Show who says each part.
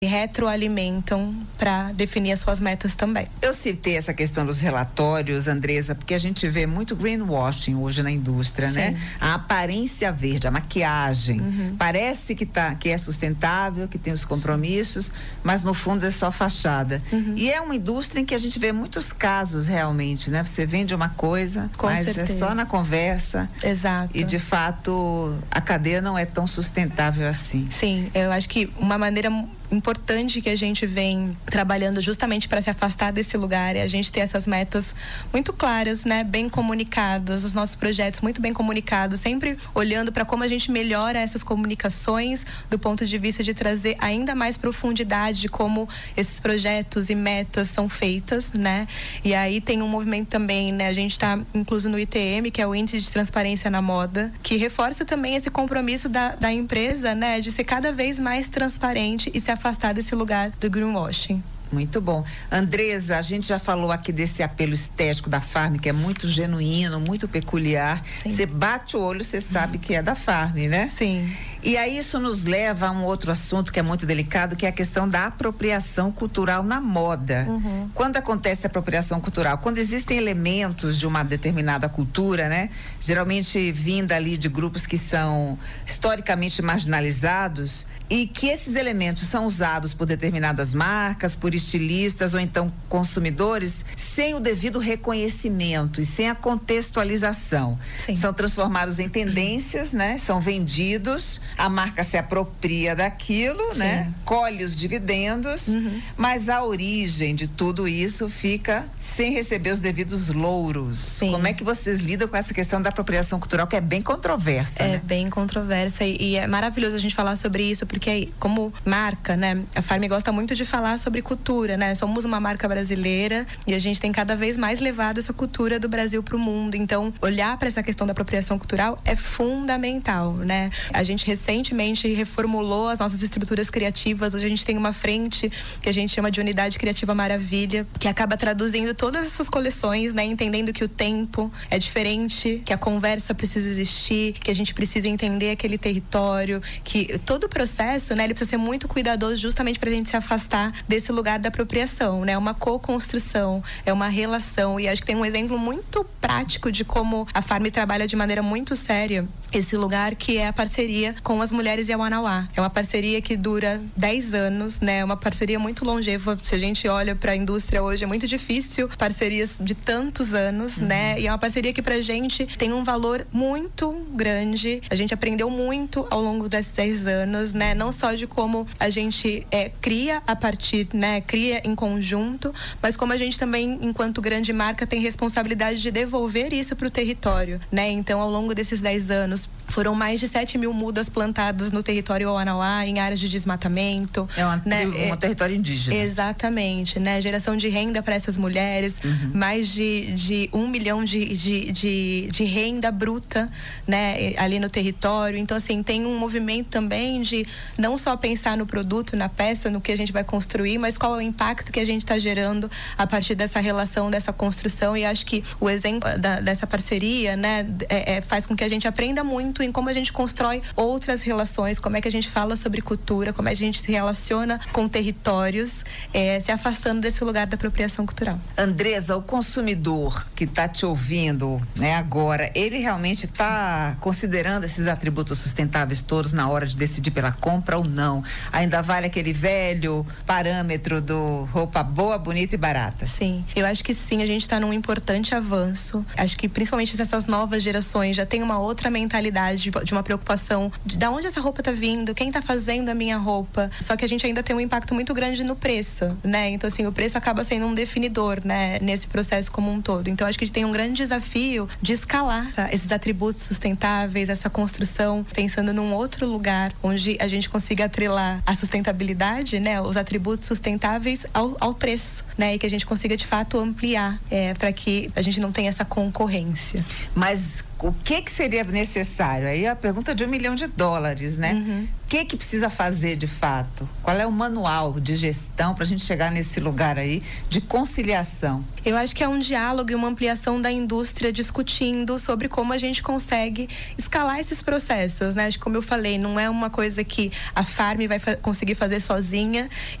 Speaker 1: retroalimentam para definir as suas metas também.
Speaker 2: Eu citei essa questão dos relatórios, Andressa, porque a gente vê muito greenwashing hoje na indústria,
Speaker 1: Sim.
Speaker 2: né? A aparência verde, a maquiagem, parece que é sustentável, que tem os compromissos, mas no fundo é só fachada. E é uma indústria em que a gente vê muitos casos realmente, né? Você vende uma coisa, mas
Speaker 1: certeza.
Speaker 2: é só na conversa.
Speaker 1: Exato.
Speaker 2: E de fato a cadeia não é tão sustentável assim.
Speaker 1: Sim, eu acho que uma maneira importante que a gente vem trabalhando justamente para se afastar desse lugar é a gente ter essas metas muito claras, né, bem comunicadas, os nossos projetos muito bem comunicados, sempre olhando para como a gente melhora essas comunicações do ponto de vista de trazer ainda mais profundidade de como esses projetos e metas são feitas, né? E aí tem um movimento também, né, a gente está incluso no ITM, que é o Índice de Transparência na Moda, que reforça também esse compromisso da empresa, né, de ser cada vez mais transparente e se afastar desse lugar do greenwashing.
Speaker 2: Muito bom. Andressa, a gente já falou aqui desse apelo estético da Farm, que é muito genuíno, muito peculiar. Você bate o olho, você sabe que é da Farm, né?
Speaker 1: Sim.
Speaker 2: E aí isso nos leva a um outro assunto que é muito delicado, que é a questão da apropriação cultural na moda. Quando acontece a apropriação cultural? Quando existem elementos de uma determinada cultura, né? Geralmente vinda ali de grupos que são historicamente marginalizados, e que esses elementos são usados por determinadas marcas, por estilistas ou então consumidores, sem o devido reconhecimento e sem a contextualização.
Speaker 1: Sim.
Speaker 2: São transformados em tendências, né? São vendidos, a marca se apropria daquilo, né? Colhe os dividendos, mas a origem de tudo isso fica sem receber os devidos louros.
Speaker 1: Sim.
Speaker 2: Como é que vocês lidam com essa questão da apropriação cultural, que é bem controversa, né?
Speaker 1: É bem controversa e é maravilhoso a gente falar sobre isso, porque como marca, né, a Farm gosta muito de falar sobre cultura, né? Somos uma marca brasileira e a gente tem cada vez mais levado essa cultura do Brasil para o mundo. Então, olhar para essa questão da apropriação cultural é fundamental, né? A gente recentemente reformulou as nossas estruturas criativas. Hoje a gente tem uma frente que a gente chama de Unidade Criativa Maravilha, que acaba traduzindo todas essas coleções, né? Entendendo que o tempo é diferente, que a conversa precisa existir, que a gente precisa entender aquele território, que todo o processo, né, ele precisa ser muito cuidadoso justamente pra gente se afastar desse lugar da apropriação, né? Uma co-construção, é uma relação, e acho que tem um exemplo muito prático de como a Farm trabalha de maneira muito séria esse lugar, que é a parceria com as mulheres e a Wanawá. É uma parceria que dura 10 anos, né? É uma parceria muito longeva. Se a gente olha para a indústria hoje, é muito difícil parcerias de tantos anos, né? E é uma parceria que pra gente tem um valor muito grande. A gente aprendeu muito ao longo desses 10 anos, né? Não só de como a gente cria a partir, né? Cria em conjunto, mas como a gente também, enquanto grande marca, tem responsabilidade de devolver isso pro território, né? Então, ao longo desses 10 anos, foram mais de 7.000 mudas plantadas no território Wanawá, em áreas de desmatamento.
Speaker 2: É um território indígena.
Speaker 1: Exatamente, né? Geração de renda para essas mulheres, mais de 1 milhão de renda bruta, né? Ali no território. Então, assim, tem um movimento também de não só pensar no produto, na peça, no que a gente vai construir, mas qual é o impacto que a gente está gerando a partir dessa relação, dessa construção. E acho que o exemplo dessa parceria, né? Faz com que a gente aprenda muito em como a gente constrói outras relações, como é que a gente fala sobre cultura, como é que a gente se relaciona com territórios, se afastando desse lugar da apropriação cultural.
Speaker 2: Andressa, o consumidor que está te ouvindo, né, agora, ele realmente está considerando esses atributos sustentáveis todos na hora de decidir pela compra ou não? Ainda vale aquele velho parâmetro do roupa boa, bonita e barata?
Speaker 1: Sim, eu acho que sim, a gente está num importante avanço. Acho que principalmente essas novas gerações já tem uma outra mentalidade de uma preocupação de onde essa roupa tá vindo, quem tá fazendo a minha roupa. Só que a gente ainda tem um impacto muito grande no preço, né? Então, assim, o preço acaba sendo um definidor, né? Nesse processo como um todo. Então, acho que a gente tem um grande desafio de escalar, tá? Esses atributos sustentáveis, essa construção, pensando num outro lugar onde a gente consiga atrelar a sustentabilidade, né? Os atributos sustentáveis ao preço, né? E que a gente consiga, de fato, ampliar para que a gente não tenha essa concorrência.
Speaker 2: Mas o que seria necessário? Aí a pergunta de $1 milhão, né? O que precisa fazer de fato? Qual é o manual de gestão para a gente chegar nesse lugar aí de conciliação?
Speaker 1: Eu acho que é um diálogo e uma ampliação da indústria discutindo sobre como a gente consegue escalar esses processos, né? Como eu falei, não é uma coisa que a Farm vai conseguir fazer sozinha.